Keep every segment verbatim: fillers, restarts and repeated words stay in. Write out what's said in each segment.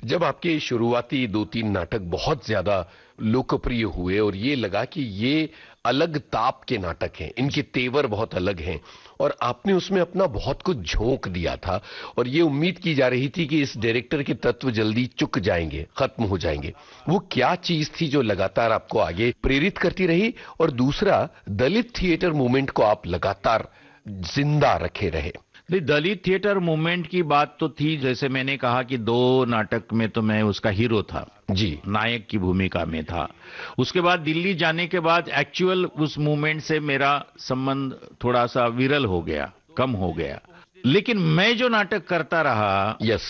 जब आपके शुरुआती दो तीन नाटक बहुत ज्यादा लोकप्रिय हुए और ये लगा कि ये अलग ताप के नाटक हैं, इनके तेवर बहुत अलग हैं और आपने उसमें अपना बहुत कुछ झोंक दिया था और ये उम्मीद की जा रही थी कि इस डायरेक्टर के तत्व जल्दी चुक जाएंगे, खत्म हो जाएंगे, वो क्या चीज थी जो लगातार आपको आगे प्रेरित करती रही? और दूसरा, दलित थिएटर मूवमेंट को आप लगातार जिंदा रखे रहे। दलित थिएटर मूवमेंट की बात तो थी, जैसे मैंने कहा कि दो नाटक में तो मैं उसका हीरो था जी, नायक की भूमिका में था। उसके बाद दिल्ली जाने के बाद एक्चुअल उस मूवमेंट से मेरा संबंध थोड़ा सा विरल हो गया, कम हो गया। लेकिन मैं जो नाटक करता रहा, यस,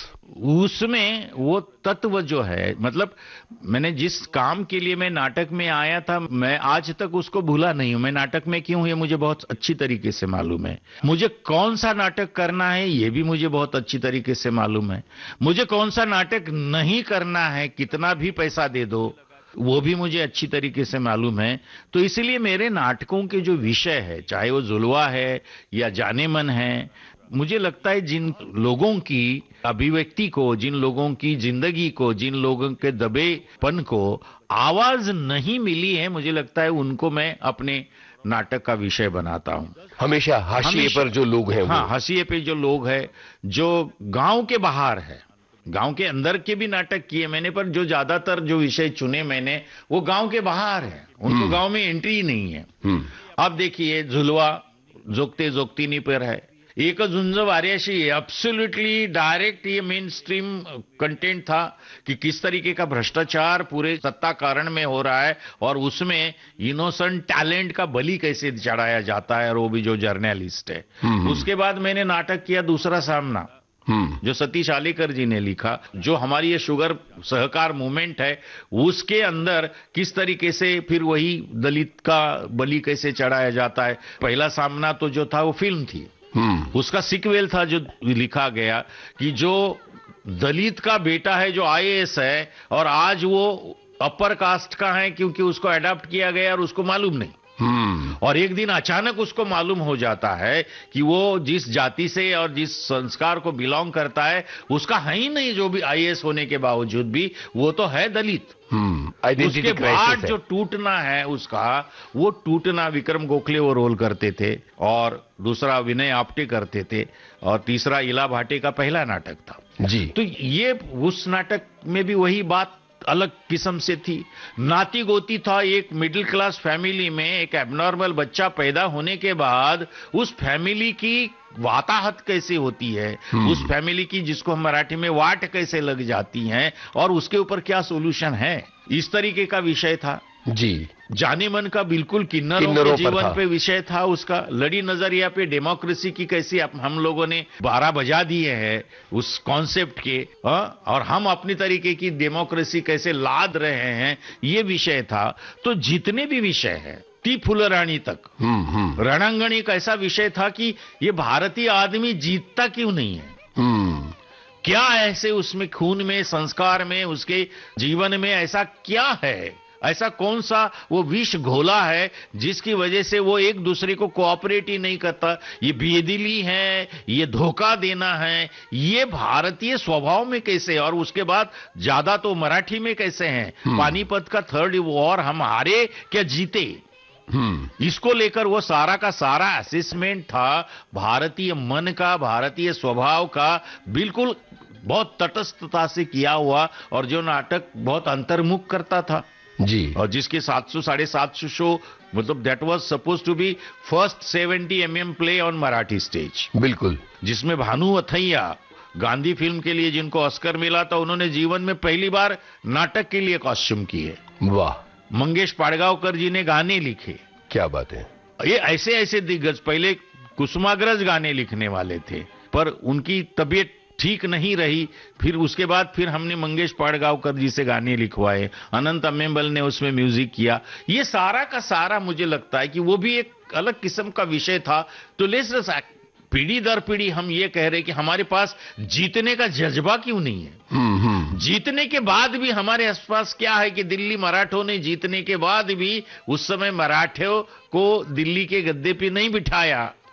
उसमें वो तत्व जो है, मतलब मैंने जिस काम के लिए मैं नाटक में आया था, मैं आज तक उसको भूला नहीं हूं। मैं नाटक में क्यों हूं ये मुझे बहुत अच्छी तरीके से मालूम है। मुझे कौन सा नाटक करना है ये भी मुझे बहुत अच्छी तरीके से मालूम है। मुझे कौन सा नाटक नहीं करना है, कितना भी पैसा दे दो, वो भी मुझे अच्छी तरीके से मालूम है। तो इसलिए मेरे नाटकों के जो विषय है, चाहे वो जुलवा है या जाने मन है, मुझे लगता है जिन लोगों की अभिव्यक्ति को, जिन लोगों की जिंदगी को, जिन लोगों के दबेपन को आवाज नहीं मिली है, मुझे लगता है उनको मैं अपने नाटक का विषय बनाता हूं। हमेशा हाशिए पर जो लोग हैं, हाँ, हाशिए पे जो लोग हैं, जो गांव के बाहर है, गांव के अंदर के भी नाटक किए मैंने, पर जो ज्यादातर जो विषय चुने मैंने वो गांव के बाहर है, उनको गांव में एंट्री ही नहीं है। अब देखिए, झुलवा जोगते जोगतीनी पर है, एक झुंज वाऱ्याशी, एब्सोल्युटली डायरेक्ट ये मेन स्ट्रीम कंटेंट था कि किस तरीके का भ्रष्टाचार पूरे सत्ता कारण में हो रहा है और उसमें इनोसेंट टैलेंट का बलि कैसे चढ़ाया जाता है, और वो भी जो जर्नलिस्ट है। उसके बाद मैंने नाटक किया दूसरा सामना, जो सतीश आलेकर जी ने लिखा, जो हमारी ये शुगर सहकार मूवमेंट है, उसके अंदर किस तरीके से फिर वही दलित का बलि कैसे चढ़ाया जाता है। पहला सामना तो जो था वो फिल्म थी, उसका सिक्वेल था जो लिखा गया कि जो दलित का बेटा है जो आईएएस है और आज वो अपर कास्ट का है क्योंकि उसको अडॉप्ट किया गया और उसको मालूम नहीं। और एक दिन अचानक उसको मालूम हो जाता है कि वो जिस जाति से और जिस संस्कार को बिलोंग करता है उसका है ही नहीं, जो भी आईएएस होने के बावजूद भी वो तो है दलित। उसके बाद जो टूटना है उसका, वो टूटना विक्रम गोखले वो रोल करते थे और दूसरा विनय आप्टे करते थे और तीसरा इला भाटे का पहला नाटक था जी। तो ये उस नाटक में भी वही बात अलग किस्म से थी। नाती गोती था, एक मिडिल क्लास फैमिली में एक एबनॉर्मल बच्चा पैदा होने के बाद उस फैमिली की वाताहत कैसे होती है, उस फैमिली की जिसको हम मराठी में वाट कैसे लग जाती हैं और उसके ऊपर क्या सोल्यूशन है, इस तरीके का विषय था जी। जाने मन का बिल्कुल किन्नरों के जीवन पे विषय था उसका। लड़ी नजरिया पे डेमोक्रेसी की कैसी हम लोगों ने बारह बजा दिए हैं उस कॉन्सेप्ट के, और हम अपनी तरीके की डेमोक्रेसी कैसे लाद रहे हैं, ये विषय था। तो जितने भी विषय है टी फुलरानी तक, रणांगण एक ऐसा विषय था कि ये भारतीय आदमी जीतता क्यों नहीं है, क्या ऐसे उसमें खून में, संस्कार में, उसके जीवन में ऐसा क्या है, ऐसा कौन सा वो विष घोला है जिसकी वजह से वो एक दूसरे को कोऑपरेट ही नहीं करता। ये बेदिली है, ये धोखा देना है, ये भारतीय स्वभाव में कैसे, और उसके बाद ज्यादा तो मराठी में कैसे हैं। पानीपत का थर्ड वॉर हम हारे क्या जीते, इसको लेकर वो सारा का सारा असेसमेंट था भारतीय मन का, भारतीय स्वभाव का, बिल्कुल बहुत तटस्थता से किया हुआ, और जो नाटक बहुत अंतर्मुख करता था जी, और जिसके सात सौ साढ़े सात सौ शो, मतलब that was suppose to be first seventy M M play on Marathi stage, बिल्कुल, जिसमें भानु अथैया गांधी फिल्म के लिए जिनको ऑस्कर मिला था, उन्होंने जीवन में पहली बार नाटक के लिए कॉस्ट्यूम किए। वाह। मंगेश पाड़गांवकर जी ने गाने लिखे, क्या बात है। ये ऐसे ऐसे दिग्गज, पहले कुसुमाग्रज गाने लिखने वाले थे पर उनकी तबीयत ठीक नहीं रही, फिर उसके बाद फिर हमने मंगेश पाड़गांवकर जी से गाने लिखवाए, अनंत अम्मेम्बल ने उसमें म्यूजिक किया। ये सारा का सारा मुझे लगता है कि वो भी एक अलग किस्म का विषय था। तो लेट्स पीढ़ी दर पीढ़ी हम ये कह रहे कि हमारे पास जीतने का जज्बा क्यों नहीं है। जीतने के बाद भी हमारे आसपास क्या है कि दिल्ली मराठों ने जीतने के बाद भी उस समय मराठों को दिल्ली के गद्दे पे नहीं बिठाया,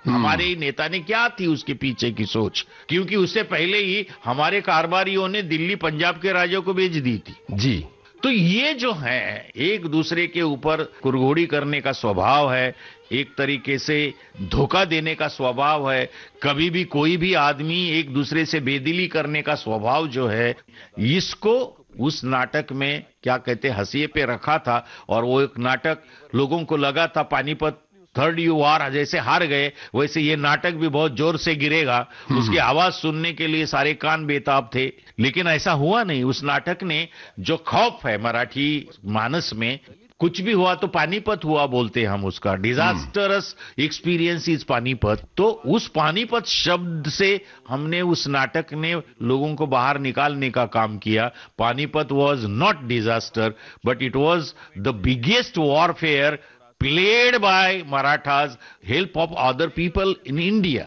हमारे नेता ने क्या थी उसके पीछे की सोच, क्योंकि उससे पहले ही हमारे कारबारियों ने दिल्ली पंजाब के राजों को भेज दी थी। जी। तो ये जो है एक दूसरे के ऊपर कुरघोड़ी करने का स्वभाव है, एक तरीके से धोखा देने का स्वभाव है, कभी भी कोई भी आदमी एक दूसरे से बेदिली करने का स्वभाव जो है, इसको उस नाटक में क्या कहते हंसिए पे रखा था। और वो एक नाटक लोगों को लगा था पानीपत थर्ड यू वार जैसे हार गए वैसे ये नाटक भी बहुत जोर से गिरेगा, उसकी आवाज सुनने के लिए सारे कान बेताब थे, लेकिन ऐसा हुआ नहीं। उस नाटक ने जो खौफ है मराठी मानस में, कुछ भी हुआ तो पानीपत हुआ बोलते हैं हम उसका, डिजास्टरस एक्सपीरियंस इज पानीपत। तो उस पानीपत शब्द से हमने उस नाटक ने लोगों को बाहर निकालने का काम किया। Panipat was not disaster but it was the biggest warfare played by Marathas, help of other people in India,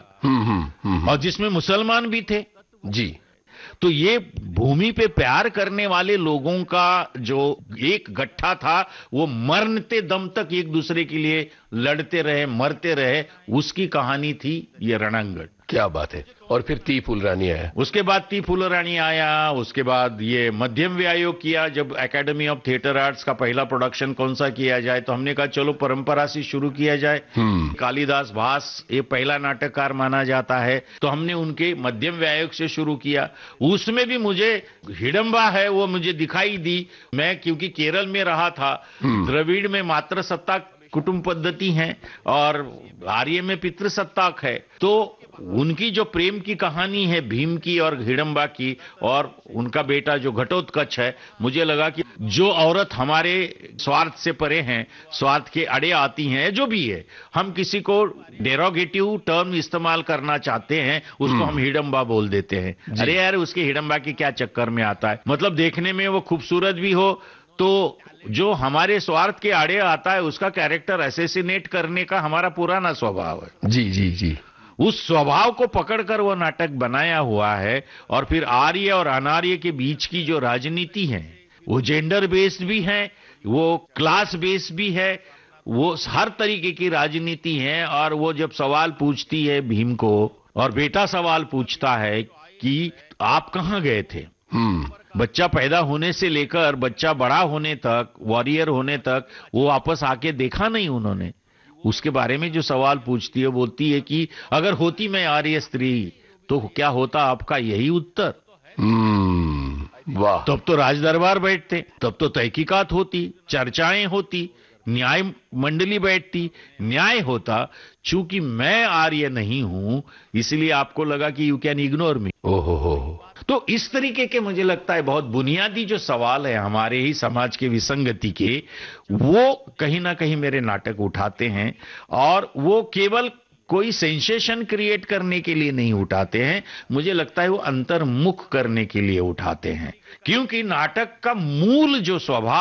और जिसमें मुसलमान भी थे। जी। तो ये भूमि पे प्यार करने वाले लोगों का जो एक गट्ठा था, वो मरते दम तक एक दूसरे के लिए लड़ते रहे, मरते रहे, उसकी कहानी थी ये रणंगड़। क्या बात है। और फिर ती फुलरानी आया, उसके बाद ती फुलरानी आया, उसके बाद ये मध्यम व्यायोग किया। जब एकेडमी ऑफ थिएटर आर्ट्स का पहला प्रोडक्शन कौन सा किया जाए, तो हमने कहा चलो परंपरा से शुरू किया जाए। कालिदास भास ये पहला नाटककार माना जाता है, तो हमने उनके मध्यम व्यायोग से शुरू किया। उसमें भी मुझे हिडंबा है वो मुझे दिखाई दी। मैं क्योंकि केरल में रहा था, द्रविड़ में मातृ सत्ताक कुटुंब पद्धति है और आर्य में पितृसत्ताक है, तो उनकी जो प्रेम की कहानी है भीम की और हिडंबा की, और उनका बेटा जो घटोत्कच है, मुझे लगा कि जो औरत हमारे स्वार्थ से परे हैं, स्वार्थ के अड़े आती हैं, जो भी है, हम किसी को डेरोगेटिव टर्म इस्तेमाल करना चाहते हैं, उसको हम हिडंबा बोल देते हैं। अरे यार उसके हिडंबा के क्या चक्कर में आता है, मतलब देखने में वो खूबसूरत भी हो तो जो हमारे स्वार्थ के आड़े आता है उसका कैरेक्टर असैसिनेट करने का हमारा पुराना स्वभाव है। जी जी जी। उस स्वभाव को पकड़कर वो नाटक बनाया हुआ है। और फिर आर्य और अनार्य के बीच की जो राजनीति है वो जेंडर बेस्ड भी है, वो क्लास बेस्ड भी है, वो हर तरीके की राजनीति है। और वो जब सवाल पूछती है भीम को, और बेटा सवाल पूछता है कि आप कहां गए थे, बच्चा पैदा होने से लेकर बच्चा बड़ा होने तक, वॉरियर होने तक, वो वापस आके देखा नहीं उन्होंने। उसके बारे में जो सवाल पूछती है, बोलती है कि अगर होती मैं आर्य स्त्री तो क्या होता आपका यही उत्तर। वाह। तब तो राज दरबार बैठते, तब तो तहकीकात होती, चर्चाएं होती, न्याय मंडली बैठती, न्याय होता। चूंकि मैं आर्य नहीं हूं इसलिए आपको लगा कि यू कैन इग्नोर मी। ओहो हो। तो इस तरीके के मुझे लगता है बहुत बुनियादी जो सवाल है हमारे ही समाज के विसंगति के, वो कहीं ना कहीं मेरे नाटक उठाते हैं। और वो केवल कोई सेंसेशन क्रिएट करने के लिए नहीं उठाते हैं, मुझे लगता है वो अंतर्मुख करने के लिए उठाते हैं। क्योंकि नाटक का मूल जो स्वभाव